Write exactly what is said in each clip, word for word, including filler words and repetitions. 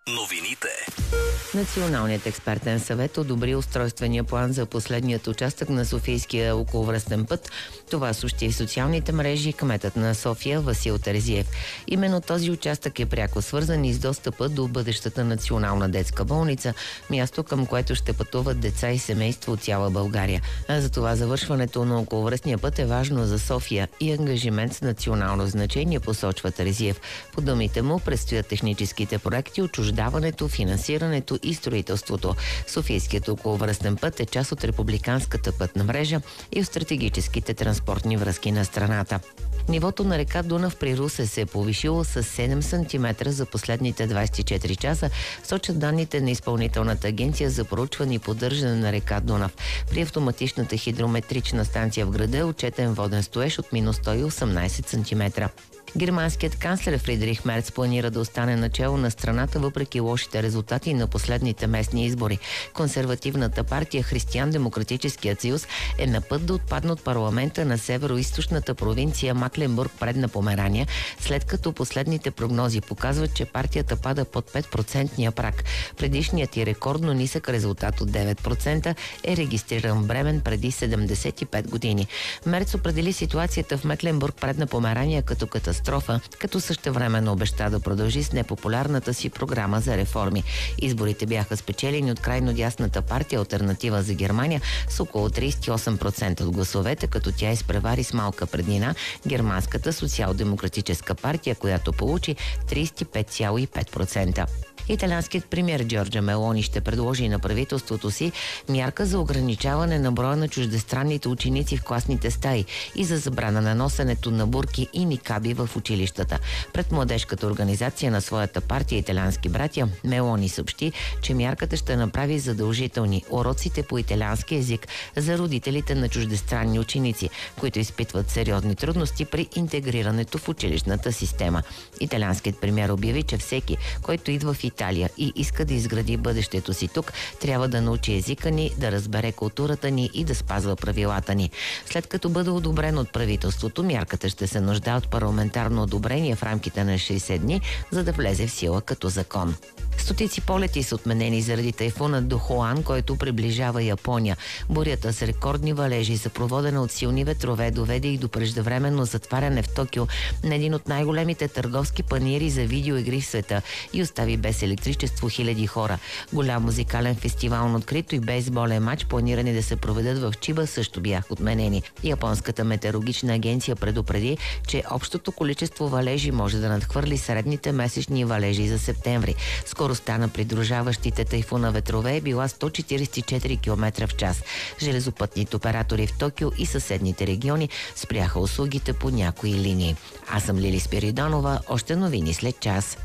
Новините. Националният експертен съвет одобри устройствения план за последният участък на Софийския околовръстен път. Това съобщи в социалните мрежи кметът на София Васил Терзиев. Именно този участък е пряко свързан и с достъпа до бъдещата национална детска болница, място към което ще пътуват деца и семейства от цяла България. А затова завършването на околовръстния път е важно за София и ангажимент с национално значение, посочва Терзиев. По думите му предстоят техническите проекти, отчуждаването, финансирането и строителството. Софийският околовръстен път е част от републиканската пътна мрежа и от стратегическите транспортни връзки на страната. Нивото на река Дунав при Русе се е повишило с седем сантиметра за последните двадесет и четири часа, сочат данните на Изпълнителната агенция за проучване и поддържане на река Дунав. При автоматичната хидрометрична станция в града е отчетен воден стоеж от минус сто и осемнадесет сантиметра. Германският канцлер Фридрих Мерц планира да остане начело на страната въпреки лошите резултати на последните местни избори. Консервативната партия Християн-демократическият съюз е на път да отпадне от парламента на северо-източната провинция Макленбург, Предна Померания, след като последните прогнози показват, че партията пада под пет процентния праг. Предишният и рекордно нисък резултат от девет процента е регистриран в Бремен преди седемдесет и пет години. Мерц определи ситуацията в Мекленбург, Предна Померания като катастрофа, като същевременно обеща да продължи с непопулярната си програма за реформи. Изборите бяха спечелени от крайно дясната партия Алтернатива за Германия с около тридесет и осем процента от гласовете, като тя изпревари с малка преднина германската социал-демократическа партия, която получи тридесет и пет цяло и пет процента. Италианският премиер Джорджа Мелони ще предложи на правителството си мярка за ограничаване на броя на чуждестранните ученици в класните стаи и за забрана на носенето на бурки и никаби в училищата. Пред младежката организация на своята партия Италиански братя Мелони съобщи, че мярката ще направи задължителни уроците по италиански език за родителите на чуждестранни ученици, които изпитват сериозни трудности при интегрирането в училищната система. Италианският премиер обяви, че всеки, който идва в Италия и иска да изгради бъдещето си тук, трябва да научи езика ни, да разбере културата ни и да спазва правилата ни. След като бъде одобрен от правителството, мярката ще се нуждае от парламентарно одобрение в рамките на шейсет дни, за да влезе в сила като закон. Стотици полети са отменени заради тайфуна Дохоан, който приближава Япония. Бурята с рекордни валежи, съпроводена от силни ветрове, доведе и до преждевременно затваряне в Токио на един от най-големите търговски панаири за видеоигри в света и остави без електричество хиляди хора. Голям музикален фестивал на открито и бейсболен матч, планирани да се проведат в Чиба, също бяха отменени. Японската метеорологична агенция предупреди, че общото количество валежи може да надхвърли средните месечни валежи за септември. Скоростта на придружаващите тайфуна ветрове е била сто четиридесет и четири километра в час. Железопътните оператори в Токио и съседните региони спряха услугите по някои линии. Аз съм Лили Спиридонова, още новини след час.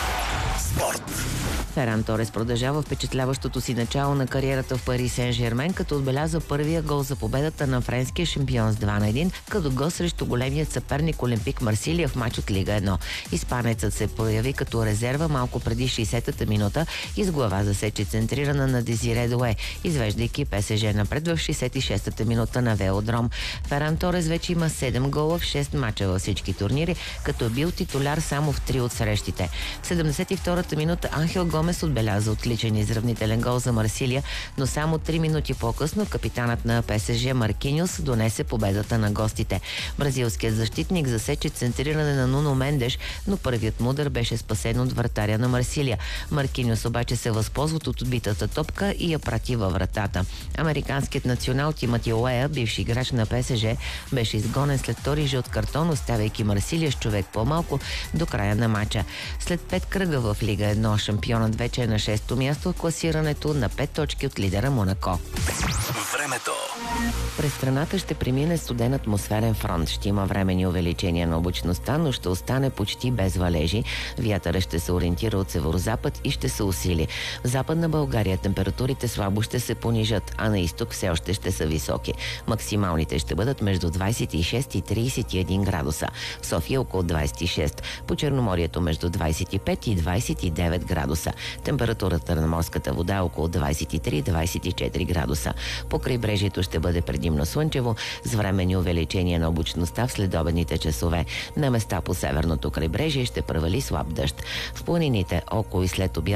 Спорт. Феран Торес продължава впечатляващото си начало на кариерата в Пари Сен-Жермен, като отбеляза първия гол за победата на френския шампион с два на един, като гол срещу големият съперник Олимпик Марсилия в мач от Лига едно. Испанецът се появи като резерва малко преди шейсетата минута и с глава засече центрирана на Дезире Дуе, извеждайки ПСЖ напред в шейсет и шестата минута на Велодром. Феран Торес вече има седем гола в шест мача във всички турнири, като е бил титуляр само в три от срещите. В седемдесет и втората минута Анхел Гомес отбеляза отличен изравнителен гол за Марсилия, но само три минути по-късно капитанът на ПСЖ Маркиньос донесе победата на гостите. Бразилският защитник засече центриране на Нуно Мендеш, но първият му удар беше спасен от вратаря на Марсилия. Маркиньос обаче се възползва от отбитата топка и я прати във вратата. Американският национал Тимати Уея, бивши играч на ПСЖ, беше изгонен след втори жълт картон, оставяйки Марсилия с човек по-малко до края на матча. След пет кръга в Лига едно, шампионът вече е на шесто място в класирането на пет точки от лидера Монако. Времето. През страната ще премине студен атмосферен фронт. Ще има временни увеличения на облачността, но ще остане почти без валежи. Вятърът ще се ориентира от северозапад и ще се усили. В Западна България температурите слабо ще се понижат, а на изток все още ще са високи. Максималните ще бъдат между двадесет и шест и тридесет и един градуса. В София около двадесет и шест. По Черноморието между двадесет и пет и двадесет и девет градуса. Температурата на морската вода е около двадесет и три до двадесет и четири градуса. По крайбрежието ще бъде предимно слънчево, с временни увеличения на облачността в следобедните часове. На места по северното крайбрежие ще превали слаб дъжд. В планините около и след обяд